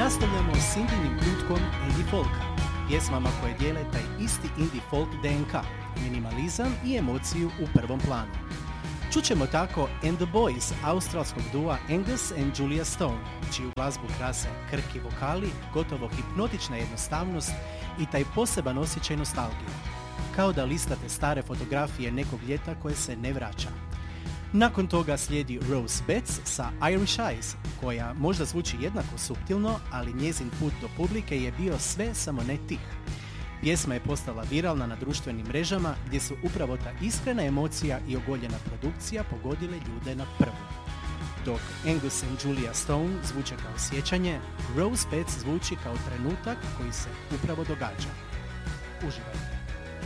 Nastavljamo s indinim putkom indie folka, pjesmama koje dijele taj isti indie folk DNK, minimalizam i emociju u prvom planu. Čućemo tako And the Boys australskog dua Angus and Julia Stone, čiju glazbu krase krhki vokali, gotovo hipnotična jednostavnost i taj poseban osjećaj nostalgije. Kao da listate stare fotografije nekog ljeta koje se ne vraća. Nakon toga slijedi Rose Betts sa Irish Eyes, koja možda zvuči jednako suptilno, ali njezin put do publike je bio sve samo ne tih. Pjesma je postala viralna na društvenim mrežama gdje su upravo ta iskrena emocija i ogoljena produkcija pogodile ljude na prvu. Dok Angus and Julia Stone zvuče kao sjećanje, Rose Betts zvuči kao trenutak koji se upravo događa. Uživajte!